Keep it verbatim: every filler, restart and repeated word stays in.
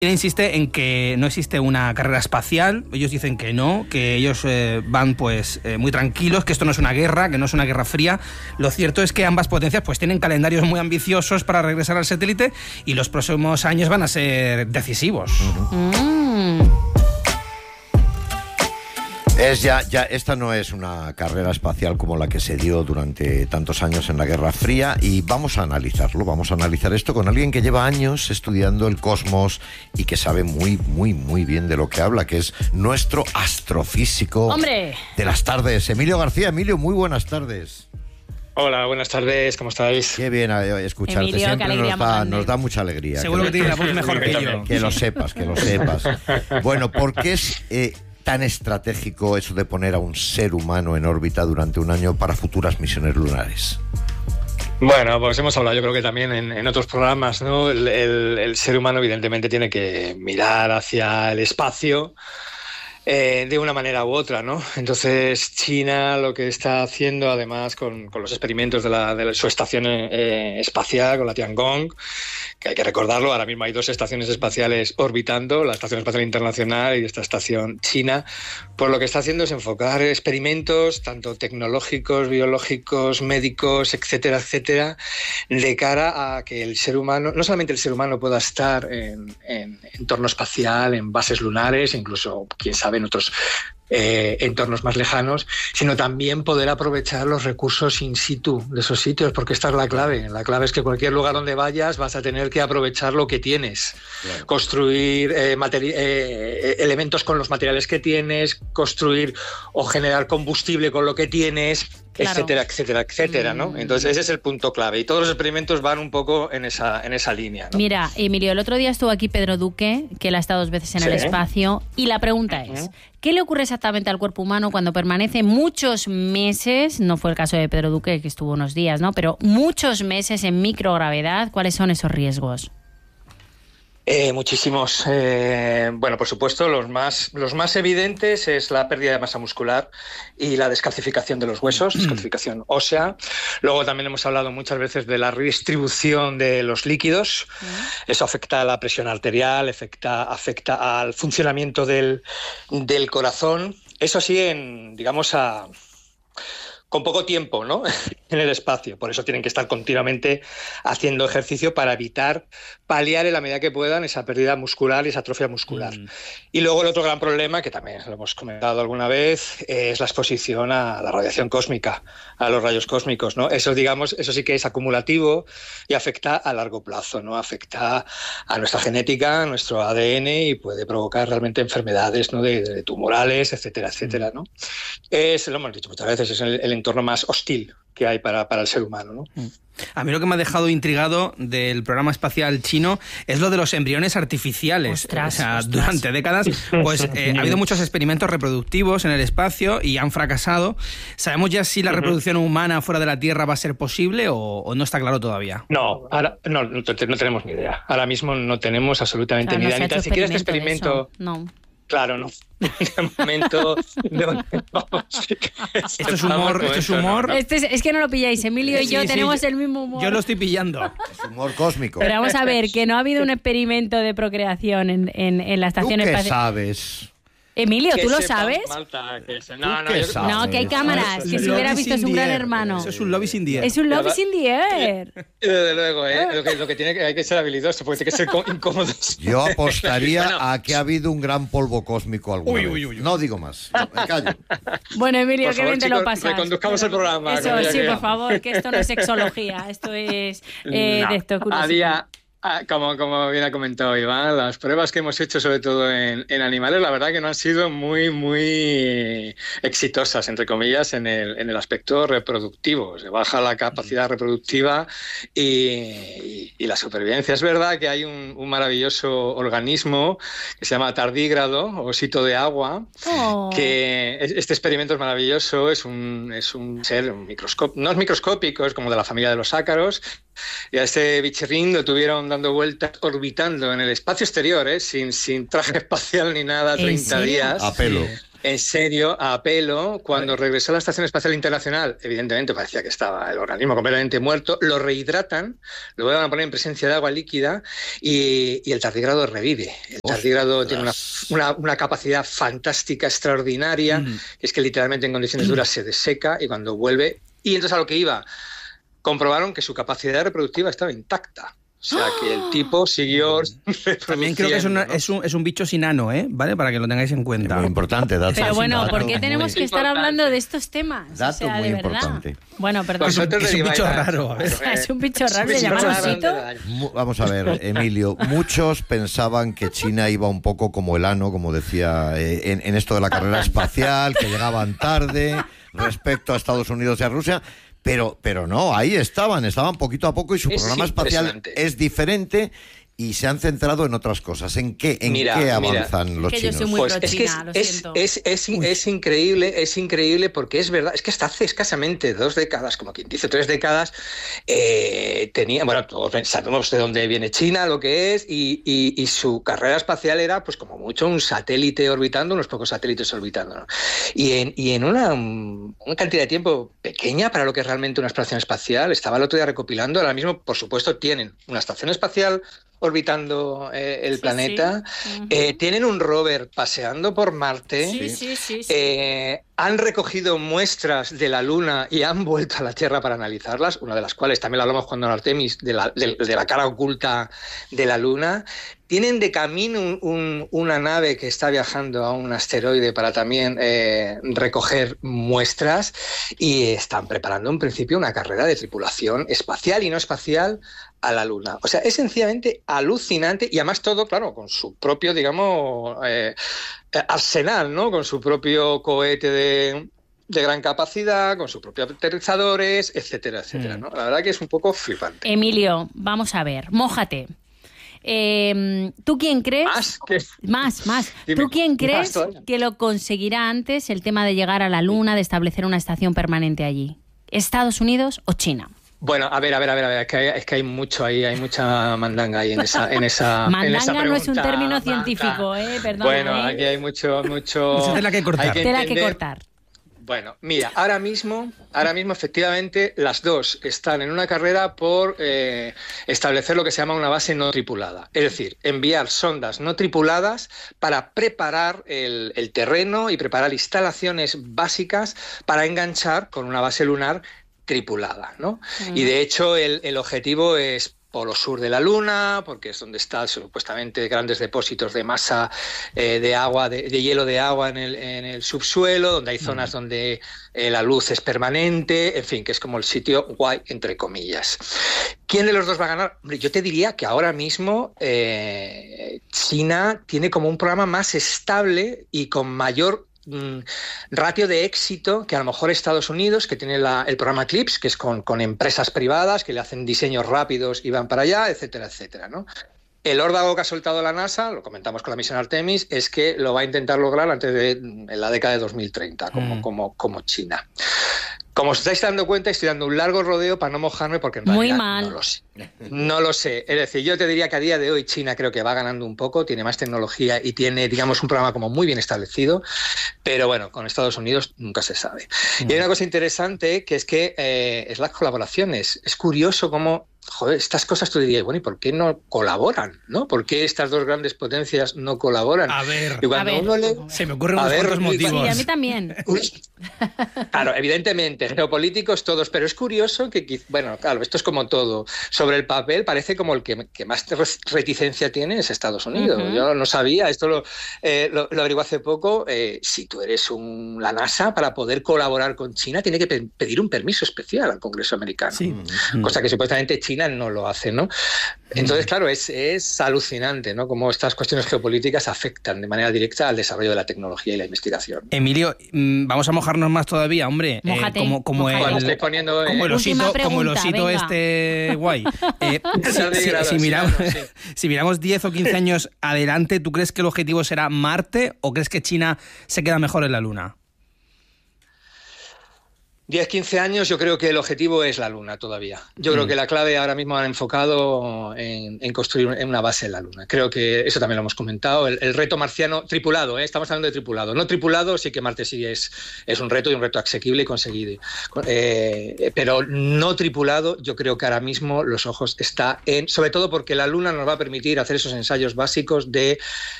China insiste en que no existe una carrera espacial. Ellos dicen que no, que ellos eh, van pues eh, muy tranquilos, que esto no es una guerra, que no es una guerra fría. Lo cierto es que ambas potencias pues tienen calendarios muy ambiciosos para regresar al satélite y los próximos años van a ser decisivos. Uh-huh. Mm. Es ya, ya, esta no es una carrera espacial como la que se dio durante tantos años en la Guerra Fría, y vamos a analizarlo, vamos a analizar esto con alguien que lleva años estudiando el cosmos y que sabe muy, muy, muy bien de lo que habla, que es nuestro astrofísico ¡Hombre! de las tardes, Emilio García. Emilio, muy buenas tardes. Hola, buenas tardes, ¿cómo estáis? Qué bien escucharte, Emilio, siempre nos da, nos da mucha alegría. Seguro que, que tiene la voz mejor que yo. Que lo sepas, que lo sepas. Bueno, ¿por qué es eh, tan estratégico eso de poner a un ser humano en órbita durante un año para futuras misiones lunares? Bueno, pues hemos hablado yo creo que también en, en otros programas, ¿no? El, el, el ser humano evidentemente tiene que mirar hacia el espacio eh, de una manera u otra, ¿no? Entonces China lo que está haciendo, además con, con los experimentos de, la, de su estación eh, espacial, con la Tiangong, que hay que recordarlo, ahora mismo hay dos estaciones espaciales orbitando, la Estación Espacial Internacional y esta estación china, pues lo que está haciendo es enfocar experimentos, tanto tecnológicos, biológicos, médicos, etcétera, etcétera, de cara a que el ser humano, no solamente el ser humano pueda estar en, en entorno espacial, en bases lunares, incluso, quién sabe, en otros Eh, entornos más lejanos, sino también poder aprovechar los recursos in situ de esos sitios, porque esta es la clave. La clave es que cualquier lugar donde vayas vas a tener que aprovechar lo que tienes, claro. construir eh, materi- eh, elementos con los materiales que tienes, construir o generar combustible con lo que tienes, claro. etcétera, etcétera, etcétera, ¿no? Entonces ese es el punto clave y todos los experimentos van un poco en esa, en esa línea, ¿no? Mira, Emilio, el otro día estuvo aquí Pedro Duque, que él ha estado dos veces en sí. el espacio, y la pregunta es, ¿qué le ocurre exactamente al cuerpo humano cuando permanece muchos meses, no fue el caso de Pedro Duque, que estuvo unos días, ¿no? Pero muchos meses en microgravedad? ¿Cuáles son esos riesgos? Eh, muchísimos. Eh, bueno, por supuesto, los más, los más evidentes es la pérdida de masa muscular y la descalcificación de los huesos, descalcificación ósea. Luego también hemos hablado muchas veces de la redistribución de los líquidos. Eso afecta a la presión arterial, afecta, afecta al funcionamiento del, del corazón. Eso sí, en, digamos, a... con poco tiempo, ¿no? en el espacio. Por eso tienen que estar continuamente haciendo ejercicio para evitar paliar en la medida que puedan esa pérdida muscular y esa atrofia muscular. Mm. Y luego el otro gran problema, que también lo hemos comentado alguna vez, es la exposición a la radiación cósmica, a los rayos cósmicos, ¿no? Eso, digamos, eso sí que es acumulativo y afecta a largo plazo, ¿no? Afecta a nuestra genética, a nuestro A D N y puede provocar realmente enfermedades, ¿no? de, de tumorales, etcétera, etcétera, ¿no? Es, lo hemos dicho muchas veces, es el, el entorno más hostil que hay para, para el ser humano, ¿no? A mí lo que me ha dejado intrigado del programa espacial chino es lo de los embriones artificiales. Ostras, o sea, ostras. durante décadas pues eh, ha habido muchos experimentos reproductivos en el espacio y han fracasado. ¿Sabemos ya si la reproducción humana fuera de la Tierra va a ser posible o, o no está claro todavía? No, ahora, no, no, no tenemos ni idea. Ahora mismo no tenemos absolutamente claro, ni idea. No ni tan siquiera este experimento... No. Claro, no. De momento... No, esto es humor, esto es humor. ¿no? Este es, es que no lo pilláis, Emilio y sí, yo sí, tenemos yo, el mismo humor. Yo lo estoy pillando. Es humor cósmico. Pero vamos a ver, que no ha habido un experimento de procreación en, en, en la estación espacial. ¿Tú qué espacial. sabes? Emilio, ¿tú lo sepa, sabes? Malta, que se... No, no, qué yo... sabes? No, que hay cámaras, que si hubiera visto es un gran hermano. Eso es un lobby sin diez. Es un lobby sin diez. Desde luego, ¿eh? Lo que, lo que tiene que, hay que ser habilidoso, porque tiene que ser incómodo. Yo apostaría bueno. a que ha habido un gran polvo cósmico alguna uy, vez. uy, uy, uy. No digo más. Me callo. Bueno, Emilio, Por qué favor, bien te chicos, lo pasas. reconduzcamos el programa. Eso, sí, por favor, que esto no es sexología, esto es eh, no, de esto, a día, a, como, como bien ha comentado Iván, las pruebas que hemos hecho, sobre todo en, en animales, la verdad que no han sido muy, muy exitosas, entre comillas, en el, en el aspecto reproductivo. Se baja la capacidad reproductiva y, y, y la supervivencia. Es verdad que hay un, un maravilloso organismo que se llama tardígrado, osito de agua, oh. que este experimento es maravilloso, es un, es un ser microscópico, no es microscópico, es como de la familia de los ácaros, y a este bichirrín lo tuvieron dando vueltas, orbitando en el espacio exterior, ¿eh? sin, sin traje espacial ni nada, treinta días. A pelo. En serio, a pelo, cuando regresó a la Estación Espacial Internacional, evidentemente parecía que estaba el organismo completamente muerto, lo rehidratan, lo van a poner en presencia de agua líquida y, y el tardígrado revive. El tardígrado Ostras. tiene una, una, una capacidad fantástica, extraordinaria, mm. que es que literalmente en condiciones duras se deseca y cuando vuelve... Y entonces a lo que iba, comprobaron que su capacidad reproductiva estaba intacta. O sea, que el tipo siguió reproduciendo. También creo que es, una, ¿no? es, un, es un bicho sin ano, ¿eh? ¿Vale? Para que lo tengáis en cuenta. Es muy importante, dato. Pero bueno, ¿por qué dato tenemos que estar importante. hablando de estos temas? Dato o sea, muy de verdad. importante. Bueno, perdón. Es un, es un bicho raro. ¿eh? Es un bicho raro, ¿le llamas osito? Vamos a ver, Emilio. Muchos pensaban que China iba un poco como el ano, como decía, eh, en, en esto de la carrera espacial, que llegaban tarde respecto a Estados Unidos y a Rusia. Pero, pero no, ahí estaban, estaban poquito a poco y su es programa espacial es diferente y se han centrado en otras cosas. ¿En qué, en mira, qué avanzan mira, los que chinos? Yo soy muy pues pro es que China, lo es, siento. es, es, es, es increíble, es increíble porque es verdad, es que hasta hace escasamente dos décadas, como quien dice, tres décadas, eh, tenía, bueno, todos sabemos de dónde viene China, lo que es, y, y, y su carrera espacial era, pues como mucho, un satélite orbitando, unos pocos satélites orbitando, ¿no? Y en, y en una, una cantidad de tiempo pequeña para lo que es realmente una exploración espacial, estaba el otro día recopilando, ahora mismo, por supuesto, tienen una estación espacial orbitando eh, el sí, planeta, sí. Uh-huh. eh, tienen un rover paseando por Marte, sí, sí, sí, sí. Eh, han recogido muestras de la Luna y han vuelto a la Tierra para analizarlas, una de las cuales también lo hablamos cuando en Artemis, de la, de, de la cara oculta de la Luna. Tienen de camino un, un, una nave que está viajando a un asteroide para también eh, recoger muestras y están preparando en principio una carrera de tripulación espacial y no espacial a la Luna. O sea, es sencillamente alucinante y además todo, claro, con su propio, digamos, eh, arsenal, ¿no? Con su propio cohete de... de gran capacidad, con sus propios aterrizadores, etcétera, etcétera, ¿no? La verdad que es un poco flipante. Emilio, vamos a ver, mójate. Eh, ¿Tú quién crees? ¿Más? ¿Qué? Más, más. Dime. ¿Tú quién crees Más, que lo conseguirá antes el tema de llegar a la Luna, de establecer una estación permanente allí? ¿Estados Unidos o China? Bueno, a ver, a ver, a ver, a ver, es que hay, es que hay mucho ahí, hay mucha mandanga ahí en esa, en esa, mandanga en esa no es un término Marta. científico, eh, perdón. Bueno, eh. aquí hay mucho, mucho. Mucha tela que cortar. Hay que Tela que entender. cortar. Bueno, mira, ahora mismo, ahora mismo efectivamente las dos están en una carrera por eh, establecer lo que se llama una base no tripulada, es decir, enviar sondas no tripuladas para preparar el, el terreno y preparar instalaciones básicas para enganchar con una base lunar tripulada, ¿no? Uh-huh. Y de hecho el, el objetivo es polo sur de la Luna, porque es donde están supuestamente grandes depósitos de masa eh, de agua, de, de hielo de agua en el, en el subsuelo, donde hay zonas uh-huh. donde eh, la luz es permanente, en fin, que es como el sitio guay, entre comillas. ¿Quién de los dos va a ganar? Hombre, yo te diría que ahora mismo eh, China tiene como un programa más estable y con mayor ratio de éxito que a lo mejor Estados Unidos, que tiene la, el programa CLIPS, que es con, con empresas privadas que le hacen diseños rápidos y van para allá, etcétera, etcétera, ¿no? El órdago que ha soltado la NASA, lo comentamos con la misión Artemis, es que lo va a intentar lograr antes de en la década de dos mil treinta, como, mm. como, como China. Como os estáis dando cuenta, estoy dando un largo rodeo para no mojarme porque en Muy realidad mal. no lo sé. No lo sé. Es decir, yo te diría que a día de hoy China creo que va ganando un poco, tiene más tecnología y tiene, digamos, un programa como muy bien establecido, pero bueno, con Estados Unidos nunca se sabe. Mm. Y hay una cosa interesante que es que eh, es las colaboraciones. Es curioso cómo, joder, estas cosas tú dirías, bueno, ¿y por qué no colaboran? ¿No? ¿Por qué estas dos grandes potencias no colaboran? A ver, y cuando a ver. uno le... se me ocurren a unos ver, cuantos motivos. Sí, a mí también. Claro, evidentemente, geopolíticos todos, pero es curioso que, bueno, claro, esto es como todo. Sobre el papel parece como el que, que más reticencia tiene es Estados Unidos. Uh-huh. Yo no sabía, esto lo, eh, lo, lo averigué hace poco. Eh, si tú eres un, la NASA, para poder colaborar con China, tiene que pe- pedir un permiso especial al Congreso americano. Sí. Cosa que supuestamente China no lo hace, ¿no? Entonces, claro, es, es alucinante, ¿no? Cómo estas cuestiones geopolíticas afectan de manera directa al desarrollo de la tecnología y la investigación. Emilio, vamos a mojarnos más todavía, hombre. Mójate, eh, como, como, mójate. el, Estoy poniendo, como el eh, osito, pregunta, como el osito venga. este guay. Eh, si, si, si, miramos, sí. si miramos diez o quince años adelante, ¿tú crees que el objetivo será Marte o crees que China se queda mejor en la Luna? diez, quince años, yo creo que el objetivo es la Luna todavía. Yo mm. creo que la clave ahora mismo han enfocado en, en construir una base en la Luna. Creo que eso también lo hemos comentado. El, el reto marciano, tripulado, ¿eh? Estamos hablando de tripulado. No tripulado, sí que Marte sí es, es un reto y un reto asequible y conseguido. Eh, pero no tripulado, yo creo que ahora mismo los ojos están en... Sobre todo porque la Luna nos va a permitir hacer esos ensayos básicos de